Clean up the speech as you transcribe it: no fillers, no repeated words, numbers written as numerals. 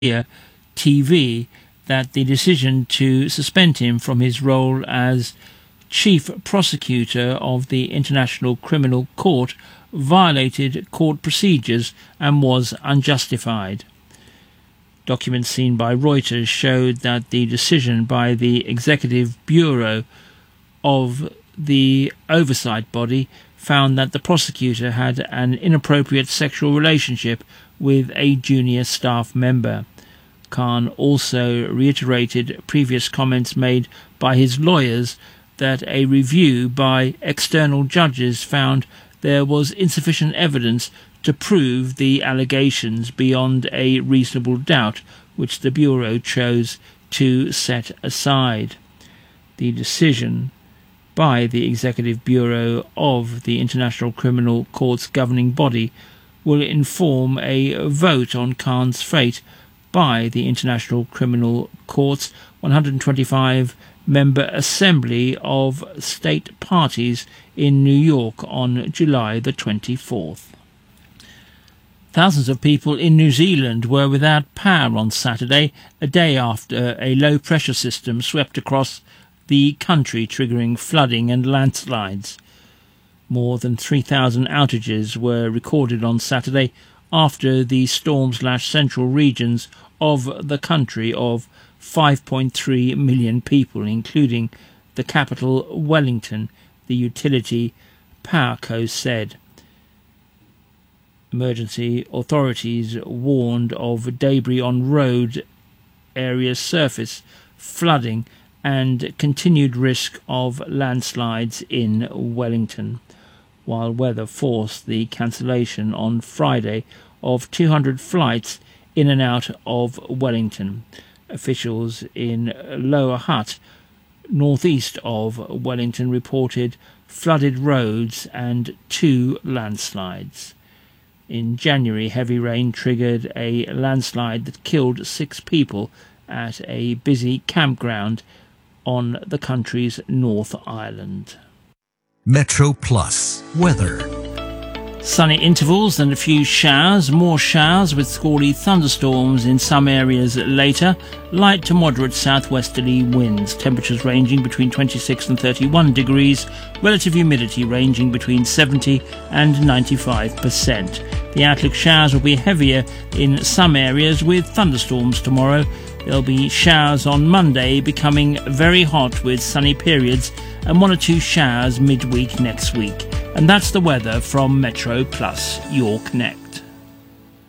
TV that the decision to suspend him from his role as Chief Prosecutor of the International Criminal Court violated court procedures and was unjustified. Documents seen by Reuters showed that the decision by the Executive Bureau of the oversight body found that the prosecutor had an inappropriate sexual relationship with a junior staff member. Khan also reiterated previous comments made by his lawyers that a review by external judges found there was insufficient evidence to prove the allegations beyond a reasonable doubt, which the Bureau chose to set aside. The decision by the Executive Bureau of the International Criminal Court's governing body will inform a vote on Khan's fate by the International Criminal Court's 125-member Assembly of State Parties in New York on July the 24th. Thousands of people in New Zealand were without power on Saturday, a day after a low-pressure system swept across the country, triggering flooding and landslides. More than 3,000 outages were recorded on Saturday after the storm-slashed central regions of the country of 5.3 million people, including the capital Wellington, the utility Powerco said. Emergency authorities warned of debris on road area surface, flooding and continued risk of landslides in Wellington, while weather forced the cancellation on Friday of 200 flights in and out of Wellington. Officials in Lower Hutt, northeast of Wellington, reported flooded roads and 2 landslides. In January, heavy rain triggered a landslide that killed 6 people at a busy campground on the country's North Island. Metro Plus weather. Sunny intervals and a few showers, more showers with squally thunderstorms in some areas later. Light to moderate southwesterly winds. Temperatures ranging between 26 and 31 degrees. Relative humidity ranging between 70 and 95%. The outlook: showers will be heavier in some areas with thunderstorms tomorrow. There'll be showers on Monday, becoming very hot with sunny periods, and 1 or 2 showers midweek next week. And that's the weather from Metro Plus, your Connect.